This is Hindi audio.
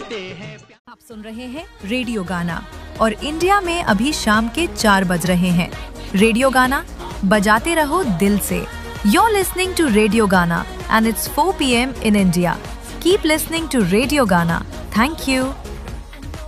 आप सुन रहे हैं रेडियो गाना और इंडिया में अभी शाम के 4 बज रहे हैं। रेडियो गाना बजाते रहो दिल से। You're listening to Radio Gana and it's 4 p.m. in India. Keep listening to Radio Gana. Thank you.